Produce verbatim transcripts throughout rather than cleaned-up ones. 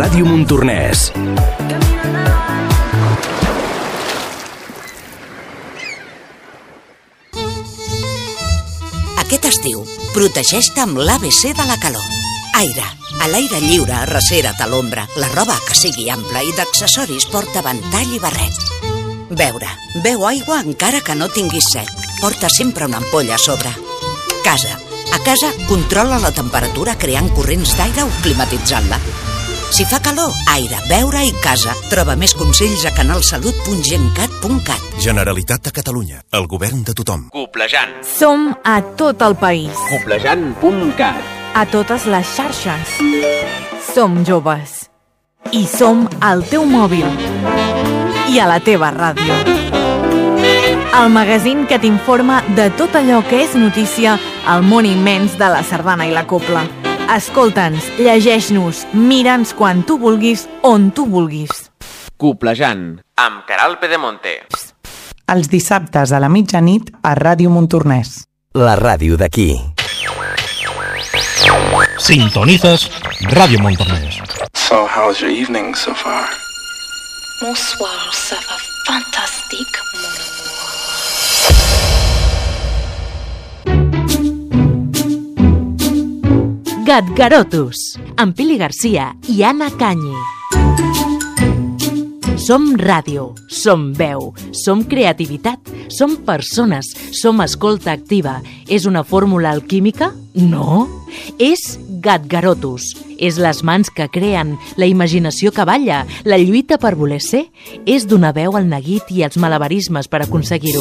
Ràdio Montornès. Aquest estiu, protegeix-te amb l'A B C de la calor. Aire. A l'aire lliure, recera't a l'ombra. La roba que sigui ampla i d'accessoris porta ventall i barret. Beure. Beu aigua encara que no tinguis set. Porta sempre una ampolla a sobre. Casa. A casa, controla la temperatura creant corrents d'aire o climatitzant-la. Si fa calor, aire, beure i casa. Troba més consells a canalsalut punt gencat punt cat. Generalitat de Catalunya. El govern de tothom. Coplejant. Som a tot el país. Coplejant punt cat. A totes les xarxes. Som joves. I som al teu mòbil. I a la teva ràdio. El magazín que t'informa de tot allò que és notícia al món immens de la sardana i la copla. Escolta'ns, llegeix-nos, mira'ns quan tu vulguis, on tu vulguis. Coplejant, amb Caral Pedemonte. Els dissabtes a la mitjanit a Ràdio Montornès. La ràdio d'aquí. Sintonitzes Ràdio Montornès. So, how's your evening so far? Bonsoir, ça va fantastique. Gatgarotus, amb Pili Garcia i Anna Canyi. Som ràdio, som veu, som creativitat, som persones, som escolta activa. És una fórmula alquímica? No. És Gatgarotus. És les mans que creen, la imaginació que balla, la lluita per voler ser. És donar veu al neguit i als malabarismes per aconseguir-ho.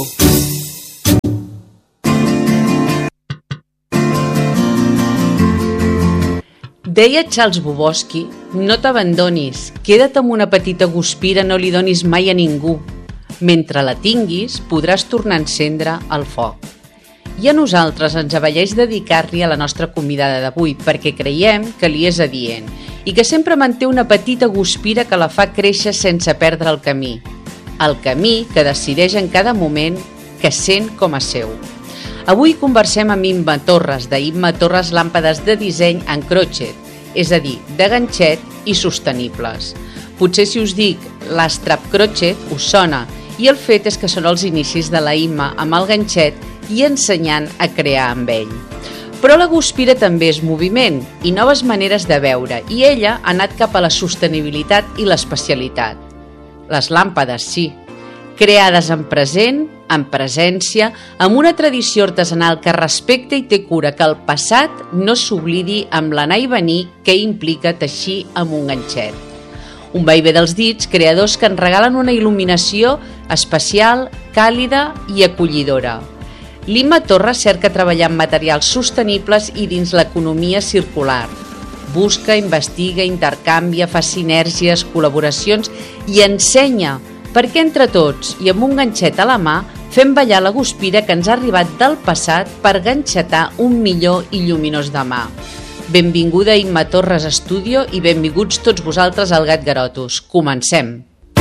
Deia Charles Bukowski, no t'abandonis, queda't amb una petita guspira, no li donis mai a ningú. Mentre la tinguis, podràs tornar a encendre el foc. I a nosaltres ens avelleix dedicar-li a la nostra convidada d'avui, perquè creiem que li és adient i que sempre manté una petita guspira que la fa créixer sense perdre el camí. El camí que decideix en cada moment que sent com a seu. Avui conversem amb Imma Torres, d'Imma Torres Làmpades de Disseny en Crochet, és a dir, de ganxet i sostenibles. Potser si us dic l'Astrap Crochet us sona, i el fet és que són els inicis de la Imma amb el ganxet i ensenyant a crear amb ell. Però la guspira també és moviment i noves maneres de veure, i ella ha anat cap a la sostenibilitat i l'especialitat. Les làmpades, sí, creades en present, en presència, amb una tradició artesanal que respecta i té cura que el passat no s'oblidi amb l'anar i venir que implica teixir amb un ganxet. Un vaivé dels dits, creadors que ens regalen una il·luminació especial, càlida i acollidora. L'Imma Torres cerca treballar amb materials sostenibles i dins l'economia circular. Busca, investiga, intercanvia, fa sinergies, col·laboracions i ensenya perquè entre tots i amb un ganxet a la mà fem ballar la guspira que ens ha arribat del passat per ganxetar un millor i lluminós demà. Benvinguda Imma Torres Estudio i benvinguts tots vosaltres al Gatgarotus. Comencem!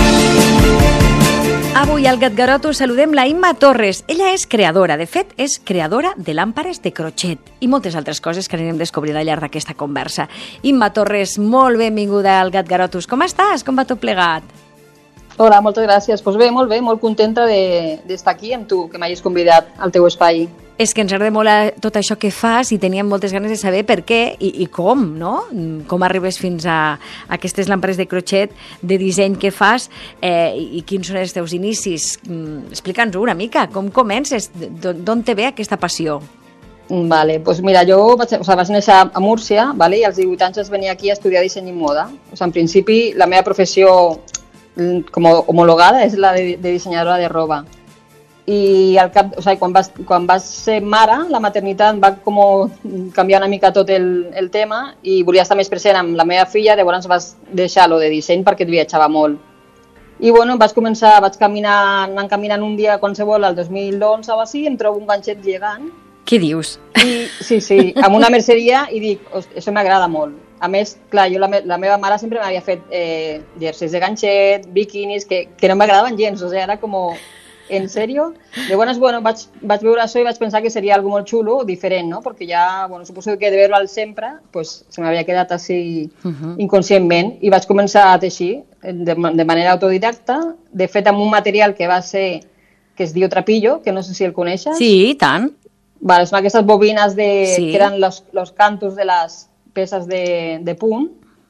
Avui al Gatgarotus saludem la Imma Torres. Ella és creadora, de fet, és creadora de làmpades de crochet i moltes altres coses que anirem descobrint al llarg d'aquesta conversa. Imma Torres, molt benvinguda al Gatgarotus. Com estàs? Com va tot plegat? Hola, moltes gràcies. Pues bé, molt bé, molt contenta d'estar de, aquí amb tu, que m'hagis convidat al teu espai. És que ens agrada molt tot això que fas i teníem moltes ganes de saber per què i, i com, no? Com arribes fins a, a aquestes làmpades de crochet, de disseny que fas eh, i quins són els teus inicis. Explica'ns-ho una mica, com comences, d'on te ve aquesta passió? Vale, pues mira, jo vaig, o sea, vaig néixer a Múrcia, vale? I als divuit anys vaig venir aquí a estudiar disseny i moda. O sea, en principi, la meva professió com homologada és la de, de dissenyadora de roba. I al cap, o sigui, quan, vas, quan vas ser mare, la maternitat va com canviar una mica tot el, el tema i volia estar més present amb la meva filla, llavors vas deixar lo de disseny perquè et viatjava molt. I bueno, vaig començar, vaig caminar, anant caminant un dia qualsevol al dos mil onze o així, em trobo un ganxet gegant. Què dius? I, sí, sí, amb una merceria i dic, això m'agrada molt. A més, clar, jo la, me la meva mare sempre m'havia fet eh, jerseys de ganxet, biquinis, que, que no m'agradaven gens, o sigui, era com... En sèrio? Llavors, bueno, vaig, vaig veure això i vaig pensar que seria algo molt xulo, diferent, no? Perquè ja, bueno, suposo que de veure-el sempre, pues, se m'havia quedat així uh-huh. inconscientment i vaig començar a teixir de, de manera autodidacta, de fet amb un material que va ser, que es diu trapillo, que no sé si el coneixes. Sí, i tant. Vale, són aquestes bobines de, sí. que eren los, los cantos de les peces de, de punt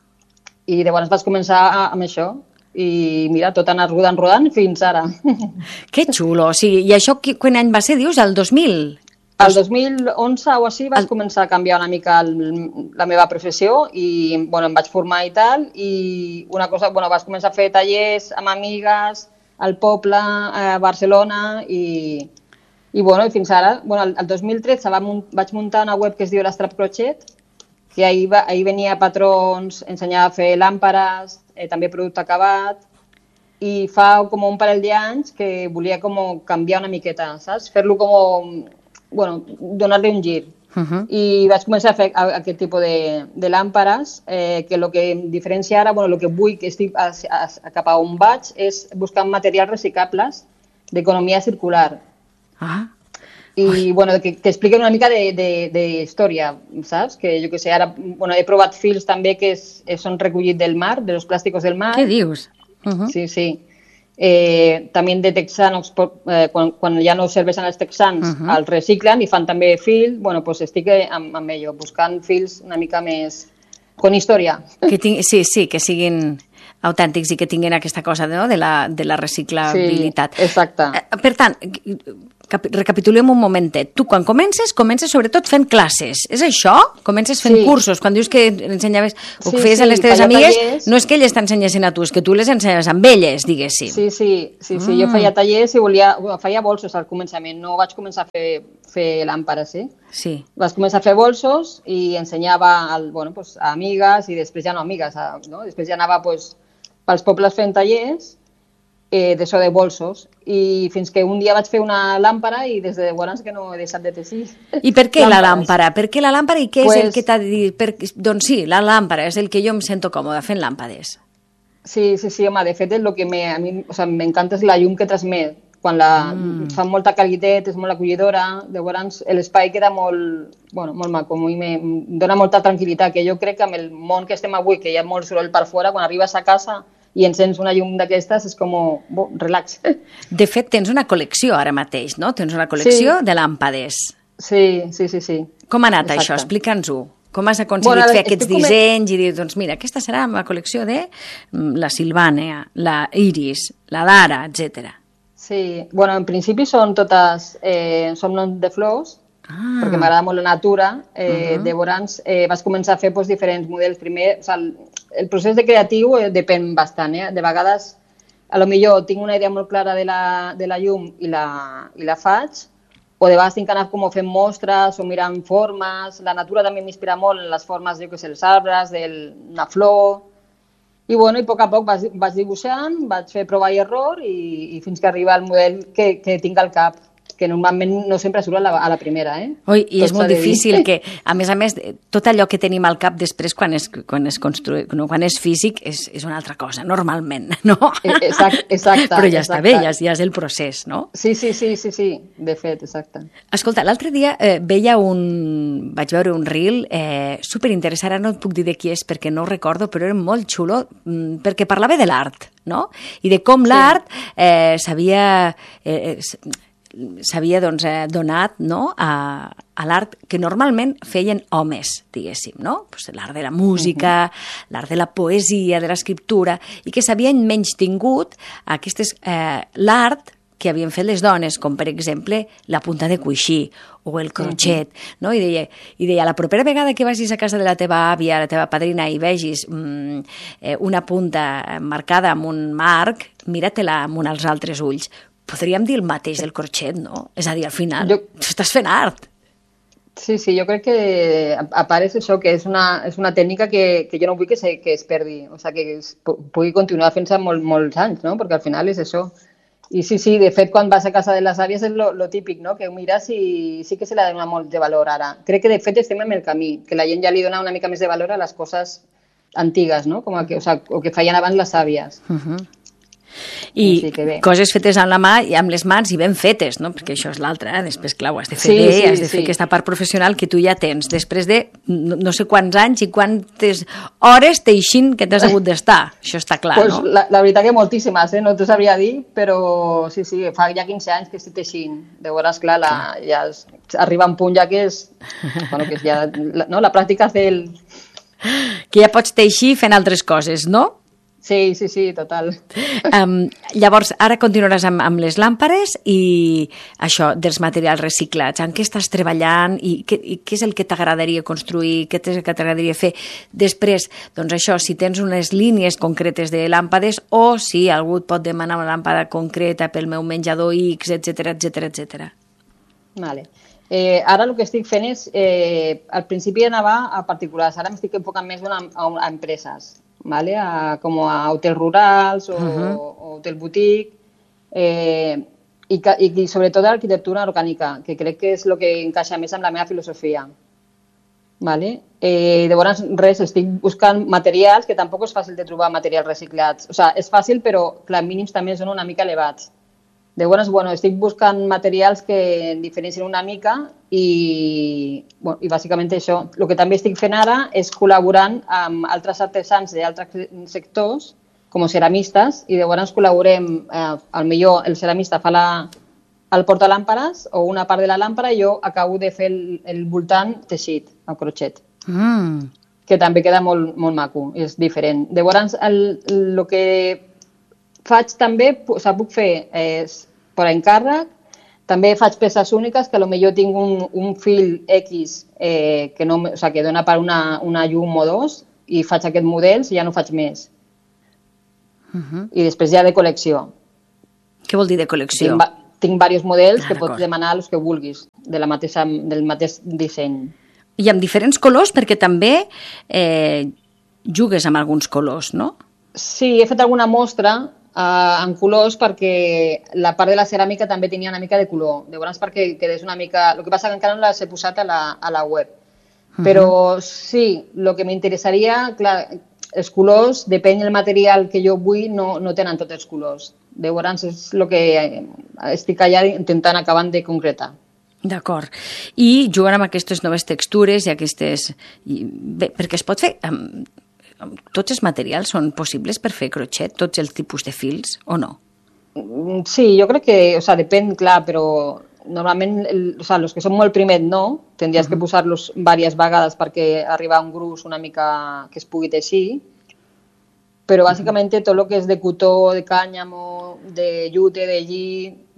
i llavors vaig començar a, amb això. I mira, tot ha anat rodant, rodant fins ara. Que xulo, o sigui, i això quin any va ser, dius, el dos mil? El dos mil onze o així vaig el... començar a canviar una mica el, la meva professió i bueno, em vaig formar i tal, i una cosa, bueno, vaig començar a fer tallers amb amigues al poble, a Barcelona, i, i bueno, i fins ara, bueno, el, el dos mil tretze va, vaig muntar una web que es diu l'Strap Crochet, que ahir, va, ahir venia patrons, ensenyava a fer làmpares, eh, també producte acabat, i fa com un parell d'anys que volia com canviar una miqueta, saps? Fer-lo com, bueno, donar-li un gir. Uh-huh. I vaig començar a fer aquest tipus de, de làmpares, eh, que el que em diferencia ara, bueno, el que vull que estic a, a, a, cap a on vaig és buscar materials reciclables d'economia circular. Ah. I, bueno, que, que expliquen una mica de, de, de història, saps? Que jo que sé, ara bueno, he provat fils també que és, són recollits del mar, de los plàsticos del mar. Què dius? Uh-huh. Sí, sí. Eh, també de texanos, eh, quan, quan ja no serveixen els texans, uh-huh. els reciclen i fan també fil. Bueno, pues estic amb, amb ello, buscant fils una mica més con història. Que ting... Sí, sí, que siguin autèntics i que tinguin aquesta cosa, no?, de la, de la reciclabilitat. Sí, exacte. Per tant, recapitulem un momentet. Tu, quan comences, comences sobretot fent classes. És això? Comences fent sí. cursos. Quan dius que ensenyaves o que sí, feies sí, a les teves amigues, tallers. No és que elles t'ensenyessin a tu, és que tu les ensenyaves amb elles, diguéssim. Sí, sí, sí, sí. Mm. Jo feia tallers i volia, feia bolsos al començament. No vaig començar a fer, fer làmpares, eh? Sí. Vaig començar a fer bolsos i ensenyava al, bueno, pues, a amigues i després ja no amigues, a, no? Després ja anava pues, pels pobles fent tallers eh, d'això de bolsos i fins que un dia vaig fer una làmpara i des de llavors que no he deixat de teixir. I per què làmpares. La làmpara? Per què la làmpara i què pues, és el que t'ha dit? Per... Doncs sí, la làmpara és el que jo em sento còmoda fent làmpades. Sí, sí, sí, home, de fet el que me, a mi o sea, m'encanta és la llum que transmet. Quan la mm. fa molta qualitat, és molt acollidora, llavors l'espai queda molt, bueno, molt maco, i me dona molta tranquil·litat, que jo crec que amb el món que estem avui, que hi ha molt soroll per fora, quan arribes a casa i encens una llum d'aquestes, és com, bo, relax. De fet, tens una col·lecció ara mateix, no? Tens una col·lecció sí. de làmpades. Sí, sí, sí, sí. Com ha anat Exacte. Això? Explica'ns-ho. Com has aconseguit bueno, fer aquests dissenys i dir, doncs mira, aquesta serà la meva col·lecció de la Silvània, la Iris, la Dara, etcètera. Sí, bueno, en principi són totes, eh, som noms de flors, ah. perquè m'agrada molt la natura, eh, uh-huh. llavors eh, vaig començar a fer pues, diferents models. Primer, o sigui, el, el procés de creatiu eh, depèn bastant, eh? De vegades, a lo millor tinc una idea molt clara de la, de la llum i la, i la faig, o de vegades tinc que anar com fent mostres o mirant formes. La natura també m'inspira molt en les formes, jo que sé, els arbres, d'una flor. I, bueno, i a poc a poc vaig, vaig dibuixant, vaig fer prova i error i, i fins que arriba el model que, que tinc al cap, que normalment no sempre surt a la, a la primera. Eh? Oi, i tot és molt difícil que, a més a més, tot allò que tenim al cap després quan és, quan és, construït, no, quan és físic és, és una altra cosa, normalment, no? Exacte, exacte. Però ja exacte. Està bé, ja, ja és el procés, no? Sí, sí, sí, sí, sí, de fet, exacte. Escolta, l'altre dia eh, veia un... vaig veure un reel eh, superinteressant, ara no et puc dir de qui és perquè no ho recordo, però era molt xulo, mm, perquè parlava de l'art, no? I de com sí. l'art eh, s'havia... Eh, s'havia doncs, eh, donat no? a, a l'art que normalment feien homes, diguéssim, no? Pues l'art de la música, uh-huh. l'art de la poesia, de l'escriptura, i que s'havien menystingut aquestes, eh, l'art que havien fet les dones, com per exemple la punta de coixí o el crochet, uh-huh. no? I deia, i deia, la propera vegada que vagis a casa de la teva àvia, la teva padrina, i vegis mm, eh, una punta marcada amb un marc, mira-te-la amb un als altres ulls. Podríem dir el mateix del crochet, no? És a dir, al final, jo... estàs fent art. Sí, sí, jo crec que a part és això, que és una, és una tècnica que, que jo no vull que, se, que es perdi, o sigui, que es pugui continuar fent-se molt, molts anys, no? Perquè al final és això. I sí, sí, de fet, quan vas a casa de les àvies és lo, lo típic, no? Que ho mires i sí que se li dona molt de valor ara. Crec que, de fet, estem en el camí, que la gent ja li dona una mica més de valor a les coses antigues, no? Com a que, o, sigui, o que feien abans les àvies. Uh-huh. I sí, que coses fetes amb la mà i amb les mans i ben fetes, no? Perquè això és l'altre, eh? Després, clar, ho has de fer sí, bé, sí, has de fer sí. aquesta part professional que tu ja tens, després de no, no sé quants anys i quantes hores teixint que t'has hagut d'estar. Això està clar, pues, no? La, la veritat que moltíssimes, eh? No t'ho sabria dir, però sí, sí, fa ja quinze anys que estic teixint. De veures, clar, la, ja es, arriba un punt ja que és... Bueno, que és ja... La, no? La pràctica del... Que ja pots teixir fent altres coses, no? Sí, sí, sí, total. Um, llavors, ara continuaràs amb, amb les làmpades i això dels materials reciclats. En què estàs treballant i què, i què és el que t'agradaria construir, què és el que t'agradaria fer? Després, doncs això, si tens unes línies concretes de làmpades o si algú et pot demanar una làmpada concreta pel meu menjador X, etcètera, etcètera, etcètera. Vale. Eh, ara el que estic fent és, eh, al principi anava a particulars, ara m'estic enfocant més a, a, a empreses. ¿Vale? A, como a hotels rurals o, uh-huh. o hotel boutique eh, i, i, i sobretot l'arquitectura orgànica, que crec que és el que encaixa més amb la meva filosofia. ¿Vale? Eh, llavors, res, estic buscant materials, que tampoc és fàcil de trobar materials reciclats. O sigui, és fàcil, però clar, mínims també són una mica elevats. Llavors, bueno, estic buscant materials que diferencien una mica i, bueno, i bàsicament això. El que també estic fent ara és col·laborant amb altres artesans d'altres sectors, com ceramistes, i llavors col·laborem, eh, al millor el ceramista fa la, el portalàmpades o una part de la làmpada i jo acabo de fer el, el voltant teixit, el crochet. Mm. Que també queda molt, molt maco, és diferent. Llavors, el, el que faig també, o sigui, puc fer eh, per encàrrec, també faig peces úniques que potser tinc un, un fil X eh, que, no, o sigui, que dona per una, una llum o dos i faig aquest model i ja no faig més. Uh-huh. I després ja de col·lecció. Què vol dir de col·lecció? Tinc, tinc diversos models ah, que pots demanar els que vulguis, de la mateixa, del mateix disseny. I amb diferents colors, perquè també eh, jugues amb alguns colors, no? Sí, he fet alguna mostra Uh, en colors perquè la part de la ceràmica també tenia una mica de color. Llavors perquè quedés una mica... El que passa que encara no les he posat a la, a la web. Uh-huh. Però sí, el que m'interessaria, clar, els colors, depèn del material que jo vull, no, no tenen tots els colors. Llavors és el que estic allà intentant acabant de concretar. D'acord. I jugant amb aquestes noves textures i aquestes... I, bé, perquè es pot fer... Um, tots els materials són possibles per fer crochet? Tots els tipus de fils o no? Sí, jo crec que, o sea, depèn, clar, però normalment, el, o sea, els que són molt primet no, tindries uh-huh. que posar-los diverses vegades perquè arriba a un gruix una mica que es pugui teixir, però bàsicament tot el que és de cotó, de cànyamo, de llute, de lli,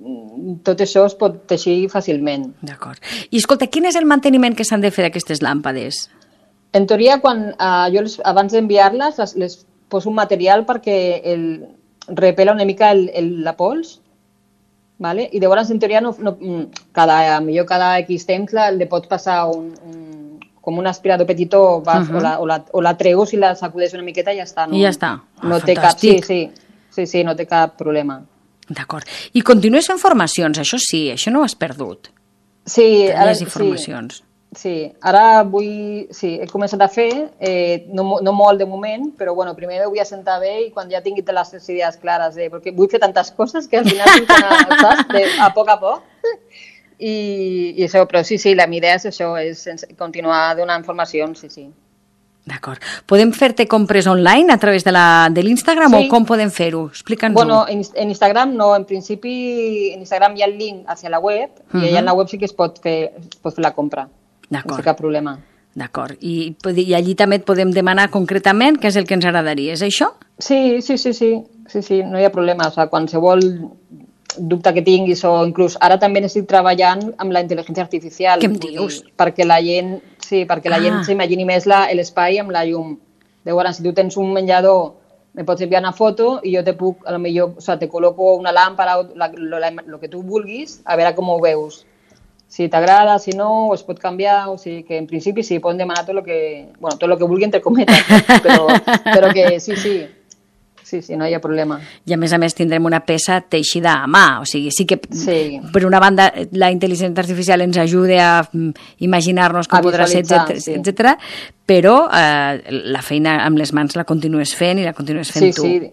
tot això es pot teixir fàcilment. D'acord. I escolta, quin és el manteniment que s'han de fer d'aquestes làmpades? En teoria, quan uh, jo les, abans d'enviar-les, les, les poso un material perquè el, repela una mica el, el, la pols, ¿vale? I llavors, en teoria, no, no, cada, millor cada X temps la, le pots passar un, un, com un aspirador petitó vas, uh-huh. o, la, o, la, o la treus i la sacudes una miqueta i ja està. No, I ja està. Ah, no té cap, sí, sí, sí, sí, no té cap problema. D'acord. I continues fent formacions, això sí, això no ho has perdut. Sí, ara, i formacions. Sí. Sí, ara vull, sí, he començat a fer, eh, no, no molt de moment, però bueno, primer me vull assentar bé i quan ja tingui les idees clares, eh, perquè vull fer tantes coses que al final tinc que anar, saps, de, a poc a poc. I, i això, però sí, sí, la meva idea és això, és continuar donant formacions, sí, sí. D'acord. Podem fer-te compres online a través de l'Instagram sí. o com podem fer-ho? Explica'ns-ho. Bueno, en, en Instagram no, en principi en Instagram hi ha el link hacia la web uh-huh. i allà en la web sí que es pot fer, es pot fer la compra. D'acord. No sé cap problema. D'acord. I, I allí també et podem demanar concretament què és el que ens agradaria, és això? Sí, sí, sí, sí, sí, sí, no hi ha problema. O sigui, qualsevol dubte que tinguis o inclús ara també estic treballant amb la intel·ligència artificial. Què em dius? Perquè la gent, sí, perquè la ah. gent s'imagini més l'espai amb la llum. Llavors, si tu tens un menjador, me pots enviar una foto i jo te puc, a lo millor, o sigui, te col·loco una làmpara o el que tu vulguis, a veure com ho veus. Si t'agrada, si no, es pot canviar, o sigui que en principi sí, poden demanar tot el que, bueno, tot el que vulguin entre cometes, però, però que sí, sí, sí, sí, no hi ha problema. I a més a més tindrem una peça teixida a mà, o sigui, sí que sí. per una banda la intel·ligència artificial ens ajuda a imaginar-nos com podrà ser, etcètera, sí. però eh, la feina amb les mans la continues fent i la continues fent sí, tu. Sí,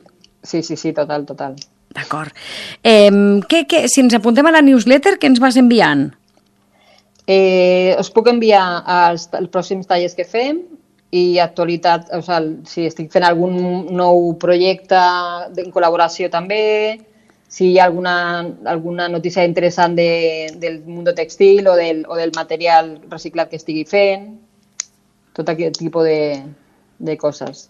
Sí, sí, sí, total, total. D'acord. Eh, què, què, si ens apuntem a la newsletter, què ens vas enviant? Eh, us puc enviar els, els pròxims tallers que fem i actualitat, o sigui, si estic fent algun nou projecte en col·laboració també, si hi ha alguna, alguna notícia interessant de, del món textil o del, o del material reciclat que estigui fent, tot aquest tipus de, de coses.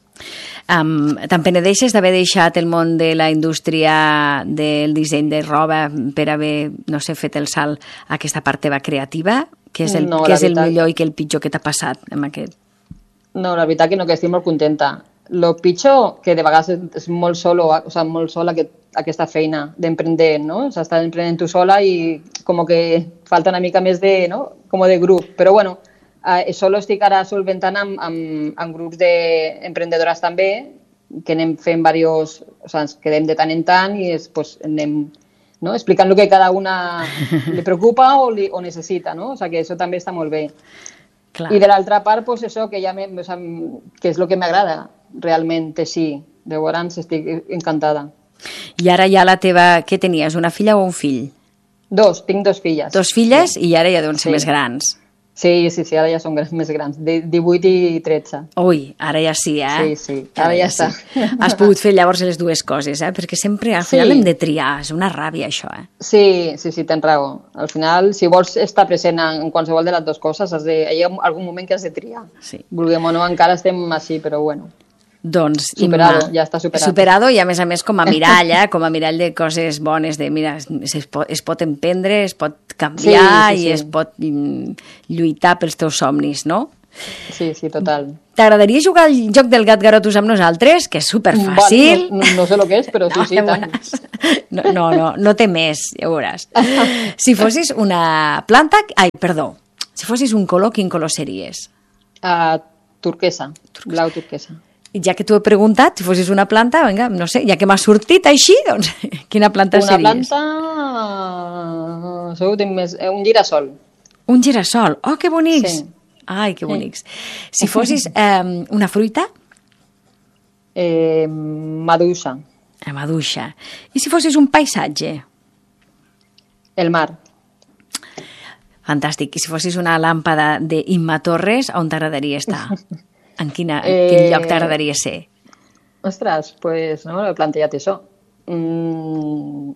Um, Te'n penedeixes d'haver deixat el món de la indústria del disseny de roba per haver, no sé, fet el salt a aquesta part teva creativa? Què és el, no, què és el veritat... millor i què el pitjor que t'ha passat amb aquest? No, la veritat que no, que estic molt contenta. Lo pitjor, que de vegades és molt solo, o sea, molt sola aquest, aquesta feina d'emprender, no? O sea, estàs emprenent tu sola i com que falta una mica més de, no? Com de grup. Però bueno, eh, solo estic ara solventant amb, amb, amb grups d'emprendedores també, que anem fent diversos, o sea, ens quedem de tant en tant i es, pues, anem, no? Explicant el que cada una li preocupa o, li, o necessita, no? O sea, que això també està molt bé. Clar. I de l'altra part, pues, això, que, ja me, o sea, que és el que m'agrada realment teixir. De llavors estic encantada. I ara ja la teva... Què tenies, una filla o un fill? Dos, tinc dos filles. Dos filles sí. I ara ja deuen ser sí. més grans. Sí, sí, sí, ara ja són més grans, de divuit i tretze. Ui, ara ja sí, eh? Sí, sí, ara, ara ja, ja està. Sí. Has pogut fer llavors les dues coses, eh? Perquè sempre al final sí. hem de triar, és una ràbia això, eh? Sí, sí, sí, tens raó. Al final, si vols estar present en qualsevol de les dues coses, has de, hi ha algun moment que has de triar. Sí. Vulguem o no, encara estem així, però bueno. Doncs, superado, Imma, ja està superat. Superado i a més a més com a mirall, eh? Com a mirall de coses bones, de mira, es pot, es pot emprendre, es pot canviar sí, sí, sí. i es pot lluitar pels teus somnis, no? Sí, sí, total. T'agradaria jugar al joc del gat garotos amb nosaltres? Que és superfàcil. Vale, no, no sé el que és, però sí, no, sí, tant. No, no, no, no té més, ja veuràs. Si fossis una planta... Ai, perdó. Si fossis un color, quin color series? Uh, turquesa, turquesa, blau turquesa. I ja que t'ho he preguntat, si fossis una planta, vinga, no sé, ja que m'ha sortit així, doncs, quina planta una series? Una planta... Segur, més... un girassol. Un girassol? Oh, que bonics! Sí. Ai, que bonics. Si fossis eh, una fruita? Eh, maduixa. Eh, maduixa. I si fossis un paisatge? El mar. Fantàstic. I si fossis una làmpada d'Imma Torres, on t'agradaria estar? En quina, eh... quin lloc t'agradaria ser? Ostres, doncs pues, no m'he plantejat això. Mm...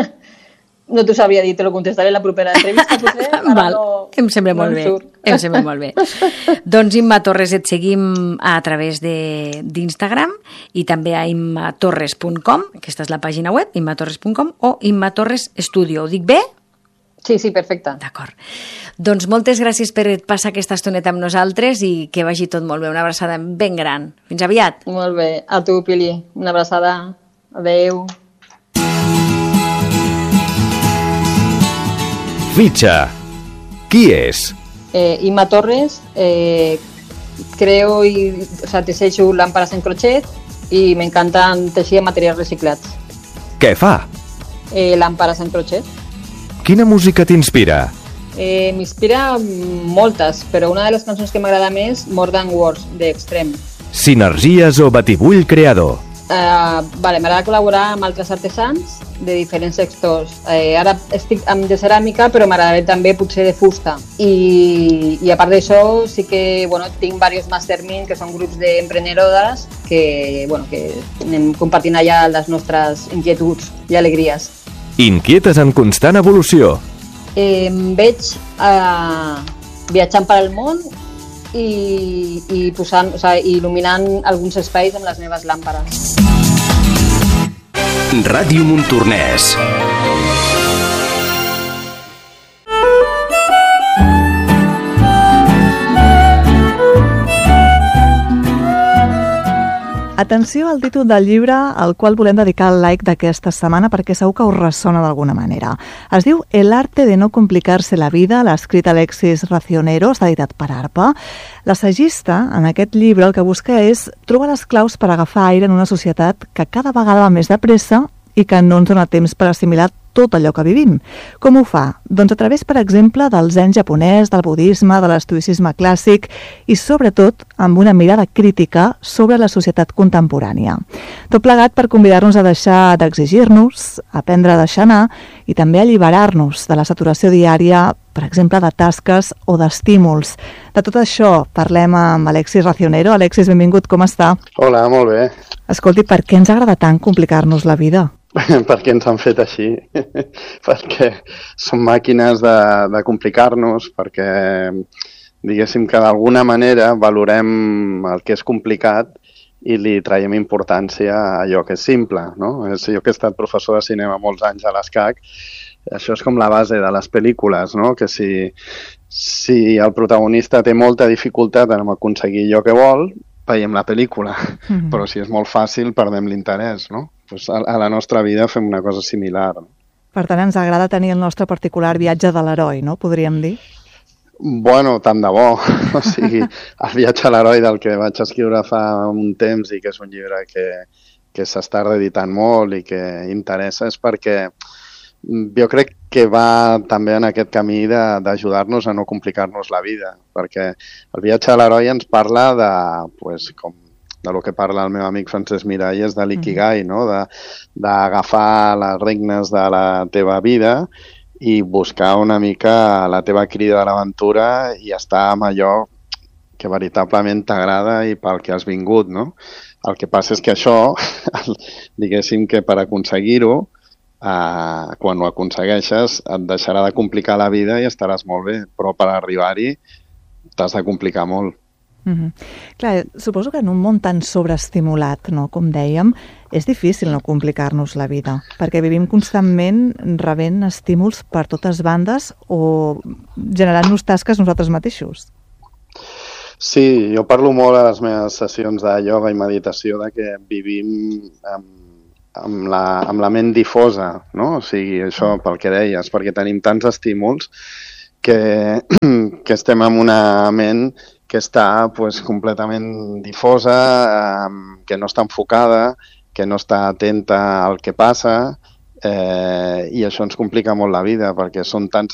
no t'ho sabria dir, te lo contestaré en la propera entrevista, potser. Val, no, em sembla no molt bé. Em sembla molt bé. Doncs Imma Torres, et seguim a través d'Instagram i també a imma torres punt com, aquesta és la pàgina web, imma torres punt com, o Imma Torres Studio. Ho dic bé? Sí, sí, perfecte. D'acord. Doncs moltes gràcies per passar aquesta estoneta amb nosaltres i que vagi tot molt bé. Una abraçada ben gran. Fins aviat. Molt bé. A tu, Pili. Una abraçada. Adéu. Fitxa. Qui és? Eh, Imma Torres. Eh, creo i o sea, teixeixo làmpades en crochet i m'encanten teixir materials reciclats. Què fa? Eh, làmpades en crochet. Quina música t'inspira? Eh, M'inspira moltes, però una de les cançons que m'agrada més, More Than Words, d'Extrem. Sinergies o batibull creador? Uh, vale, m'agrada col·laborar amb altres artesans de diferents sectors. Eh, ara estic amb de ceràmica, però m'agradaria també potser de fusta. I, i a part d'això, sí que bueno, tinc diversos mastermind, que són grups d'emprenedores, que, bueno, que anem compartint allà les nostres inquietuds i alegries. Inquietes en constant evolució. Eh, em veig eh, viatjant per al món i, i posant, o sigui, il·luminant alguns espais amb les meves làmpades. Ràdio Montornès. Atenció al títol del llibre al qual volem dedicar el like d'aquesta setmana perquè segur que us ressona d'alguna manera. Es diu El arte de no complicarse la vida, l'ha escrit Alexis Racionero, està editat per ARPA. L'assagista, en aquest llibre, el que busca és trobar les claus per agafar aire en una societat que cada vegada va més de pressa i que no ens dona temps per assimilar tot allò que vivim. Com ho fa? Doncs a través, per exemple, del zen japonès, del budisme, de l'estoïcisme clàssic i, sobretot, amb una mirada crítica sobre la societat contemporània. Tot plegat per convidar-nos a deixar d'exigir-nos, aprendre a deixar anar i també alliberar-nos de la saturació diària, per exemple, de tasques o d'estímuls. De tot això parlem amb Alexis Racionero. Alexis, benvingut, com està? Hola, molt bé. Escolti, per què ens agrada tant complicar-nos la vida? Perquè ens han fet així, perquè som màquines de, de complicar-nos, perquè diguéssim que d'alguna manera valorem el que és complicat i li traiem importància a allò que és simple, no? Jo que he estat professor de cinema molts anys a l'ESCAC, això és com la base de les pel·lícules, no? Que si, si el protagonista té molta dificultat en aconseguir allò que vol, veiem la pel·lícula, mm-hmm. però si és molt fàcil perdem l'interès, no? Pues a, a la nostra vida fem una cosa similar. No? Per tant, ens agrada tenir el nostre particular viatge de l'heroi, no? Podríem dir? Bueno, tant de bo. O sigui, el viatge a l'heroi del que vaig escriure fa un temps i que és un llibre que, que s'està reeditant molt i que interessa és perquè jo crec que va també en aquest camí d'ajudar-nos a no complicar-nos la vida, perquè el viatge a l'heroi ens parla de, pues, com de lo que parla el meu amic Francesc Miralles, de l'ikigai, no? D'agafar les regnes de la teva vida i buscar una mica la teva crida a l'aventura i estar amb allò que veritablement t'agrada i pel que has vingut, no? El que passa és que això, diguéssim que per aconseguir-ho, eh, quan ho aconsegueixes et deixarà de complicar la vida i estaràs molt bé, però per arribar-hi t'has de complicar molt. Mm-hmm. Clar, suposo que en un món tan sobreestimulat, no, com dèiem, és difícil no complicar-nos la vida, perquè vivim constantment rebent estímuls per totes bandes o generant-nos tasques nosaltres mateixos. Sí, jo parlo molt a les meves sessions de ioga i meditació de que vivim amb, amb, la, amb la ment difosa, no? O sigui, això pel que deies, perquè tenim tants estímuls que, que estem amb una ment que està pues, completament difosa, eh, que no està enfocada, que no està atenta al que passa, eh, i això ens complica molt la vida, perquè són tants